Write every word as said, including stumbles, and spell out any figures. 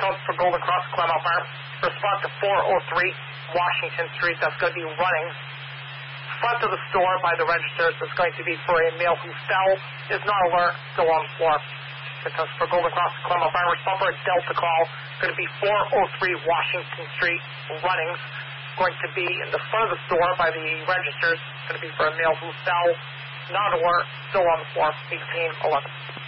comes for Golden Cross Clement Farm. Respond to four oh three Washington Street. That's going to be running. Front of the store by the registers is going to be for a male who fell, is not alert, still on the floor. Because for Golden Cross Clement Farm, respond for a Delta call. Going to be four oh three Washington Street, Runnings. Going to be in the front of the store by the registers. Going to be for a male who fell, not alert, still on the floor, eighteen eleven.